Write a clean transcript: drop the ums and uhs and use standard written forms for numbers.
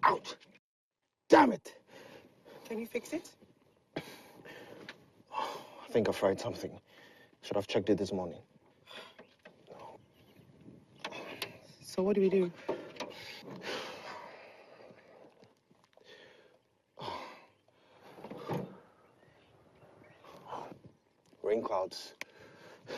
Ouch! Damn it! Can you fix it? I think I fried something. Should have checked it this morning. So what do we do? Rain clouds.